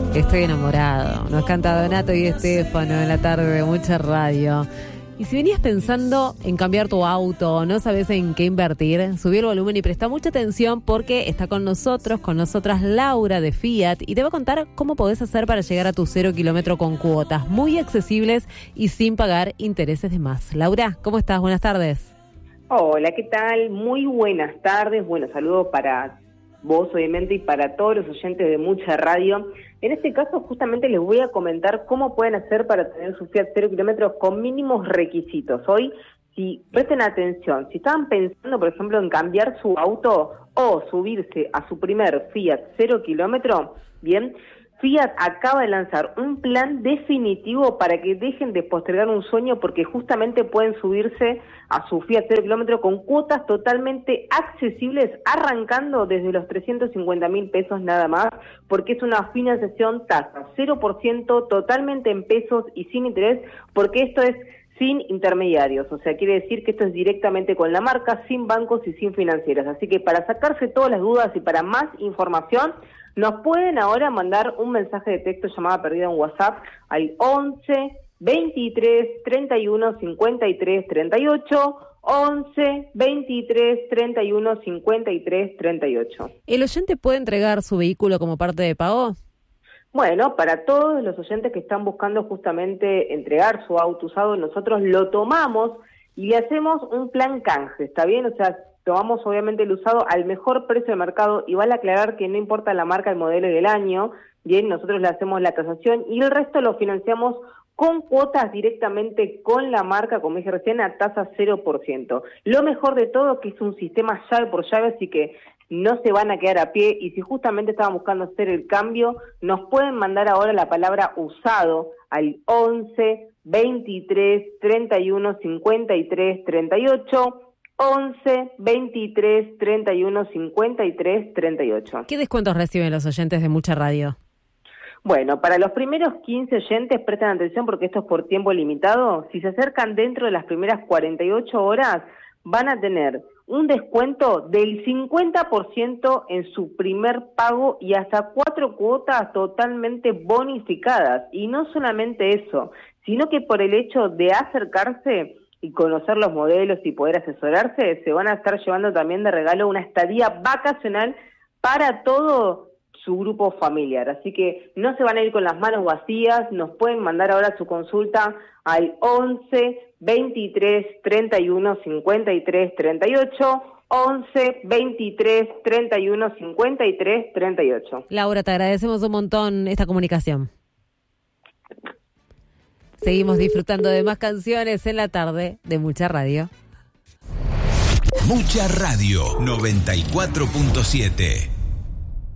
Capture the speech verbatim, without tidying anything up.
Estoy enamorado. Nos canta Donato y Estefano en la tarde de Mucha Radio. Y si venías pensando en cambiar tu auto, no sabes en qué invertir, subí el volumen y presta mucha atención porque está con nosotros, con nosotras Laura de Fiat, y te va a contar cómo podés hacer para llegar a tu cero kilómetro con cuotas muy accesibles y sin pagar intereses de más. Laura, ¿cómo estás? Buenas tardes. Hola, ¿qué tal? Muy buenas tardes. Bueno, saludos para vos, obviamente, y para todos los oyentes de Mucha Radio. En este caso, justamente les voy a comentar cómo pueden hacer para tener su Fiat cero kilómetros con mínimos requisitos. Hoy, si presten atención, si estaban pensando, por ejemplo, en cambiar su auto o subirse a su primer Fiat cero kilómetro, bien, Fiat acaba de lanzar un plan definitivo para que dejen de postergar un sueño, porque justamente pueden subirse a su Fiat cero kilómetro con cuotas totalmente accesibles, arrancando desde los trescientos cincuenta mil pesos nada más, porque es una financiación tasa cero por ciento, totalmente en pesos y sin interés, porque esto es sin intermediarios, o sea, quiere decir que esto es directamente con la marca, sin bancos y sin financieras. Así que para sacarse todas las dudas y para más información, nos pueden ahora mandar un mensaje de texto llamada perdida en WhatsApp al once, veintitrés, treinta y uno, cincuenta y tres, treinta y ocho, once, veintitrés, treinta y uno, cincuenta y tres, treinta y ocho. ¿El oyente puede entregar su vehículo como parte de pago? Bueno, para todos los oyentes que están buscando justamente entregar su auto usado, nosotros lo tomamos y le hacemos un plan canje, ¿está bien? O sea, tomamos obviamente el usado al mejor precio de mercado, y vale aclarar que no importa la marca, el modelo y el año, bien, nosotros le hacemos la tasación y el resto lo financiamos con cuotas directamente con la marca, como dije recién, a tasa cero por ciento. Lo mejor de todo es que es un sistema llave por llave, así que no se van a quedar a pie, y si justamente estaban buscando hacer el cambio, nos pueden mandar ahora la palabra usado al once, veintitrés, treinta y uno, cincuenta y tres, treinta y ocho, once, veintitrés, treinta y uno, cincuenta y tres, treinta y ocho. ¿Qué descuentos reciben los oyentes de Mucha Radio? Bueno, para los primeros quince oyentes, presten atención porque esto es por tiempo limitado. Si se acercan dentro de las primeras cuarenta y ocho horas, van a tener un descuento del cincuenta por ciento en su primer pago y hasta cuatro cuotas totalmente bonificadas. Y no solamente eso, sino que por el hecho de acercarse y conocer los modelos y poder asesorarse, se van a estar llevando también de regalo una estadía vacacional para todo su grupo familiar. Así que no se van a ir con las manos vacías, nos pueden mandar ahora su consulta al once, veintitrés, treinta y uno, cincuenta y tres, treinta y ocho, once, veintitrés, treinta y uno, cincuenta y tres, treinta y ocho. Laura, te agradecemos un montón esta comunicación. Seguimos disfrutando de más canciones en la tarde de Mucha Radio. Mucha Radio noventa y cuatro punto siete.